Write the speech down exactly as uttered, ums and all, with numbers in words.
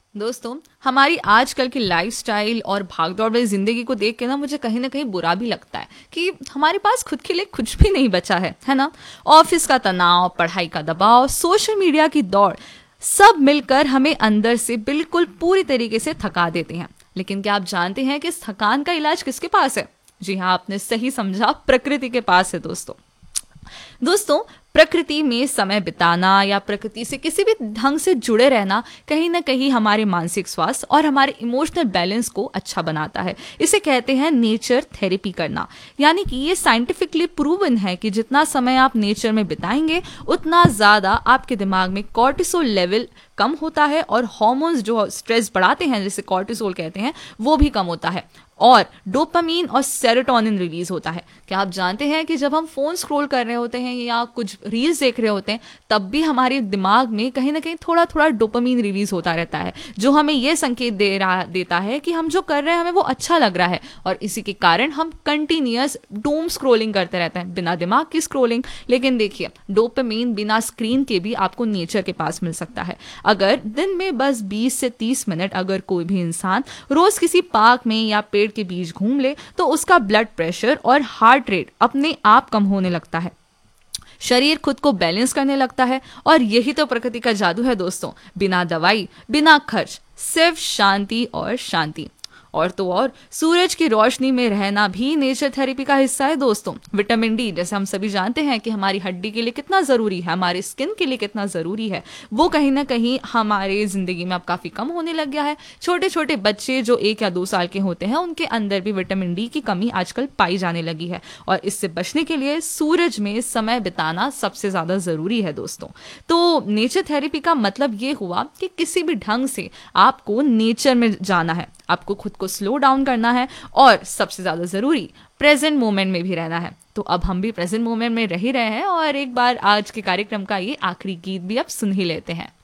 दोस्तों, हमारी आजकल की लाइफस्टाइल और भागदौड़ भरी जिंदगी को देख के ना मुझे कहीं ना कहीं बुरा भी लगता है कि हमारे पास खुद के लिए कुछ भी नहीं बचा है है ना। ऑफिस का तनाव, पढ़ाई का दबाव, सोशल मीडिया की दौड़, सब मिलकर हमें अंदर से बिल्कुल पूरी तरीके से थका देते हैं। लेकिन क्या आप जानते हैं कि इस थकान का इलाज किसके पास है? जी हाँ, आपने सही समझा, प्रकृति के पास है दोस्तों। दोस्तों, प्रकृति में समय बिताना या प्रकृति से किसी भी ढंग से जुड़े रहना कहीं ना कहीं हमारे मानसिक स्वास्थ्य और हमारे इमोशनल बैलेंस को अच्छा बनाता है। इसे कहते हैं नेचर थेरेपी करना। यानी कि ये साइंटिफिकली प्रूवन है कि जितना समय आप नेचर में बिताएंगे उतना ज़्यादा आपके दिमाग में कॉर्टिसोल लेवल कम होता है और हॉर्मोन्स जो स्ट्रेस बढ़ाते हैं, जिसे कॉर्टिसोल कहते हैं, वो भी कम होता है और डोपामीन और सेरोटोनिन रिलीज होता है। क्या आप जानते हैं कि जब हम फोन स्क्रॉल कर रहे होते हैं या कुछ रील्स देख रहे होते हैं तब भी हमारे दिमाग में कहीं ना कहीं थोड़ा थोड़ा डोपामीन रिलीज होता रहता है, जो हमें यह संकेत दे रहा देता है कि हम जो कर रहे हैं हमें वो अच्छा लग रहा है। और इसी के कारण हम कंटिन्यूअस डूम स्क्रॉलिंग करते रहते हैं, बिना दिमाग की स्क्रॉलिंग। लेकिन देखिए, डोपामीन बिना स्क्रीन के भी आपको नेचर के पास मिल सकता है। अगर दिन में बस बीस से तीस मिनट अगर कोई भी इंसान रोज किसी पार्क में या पेड़ के बीच घूम ले तो उसका ब्लड प्रेशर और हार्ट रेट अपने आप कम होने लगता है, शरीर खुद को बैलेंस करने लगता है। और यही तो प्रकृति का जादू है दोस्तों, बिना दवाई, बिना खर्च, सिर्फ शांति और शांति। और तो और सूरज की रोशनी में रहना भी नेचर थेरेपी का हिस्सा है दोस्तों। विटामिन डी, जैसे हम सभी जानते हैं कि हमारी हड्डी के लिए कितना ज़रूरी है, हमारे स्किन के लिए कितना ज़रूरी है, वो कहीं ना कहीं हमारे ज़िंदगी में अब काफ़ी कम होने लग गया है। छोटे छोटे बच्चे जो एक या दो साल के होते हैं उनके अंदर भी विटामिन डी की कमी आजकल पाई जाने लगी है। और इससे बचने के लिए सूरज में समय बिताना सबसे ज़्यादा ज़रूरी है दोस्तों। तो नेचर थेरेपी का मतलब ये हुआ कि किसी भी ढंग से आपको नेचर में जाना है, आपको खुद को स्लो डाउन करना है और सबसे ज़्यादा ज़रूरी प्रेजेंट मोमेंट में भी रहना है। तो अब हम भी प्रेजेंट मोमेंट में रह ही रहे हैं और एक बार आज के कार्यक्रम का ये आखिरी गीत भी अब सुन ही लेते हैं।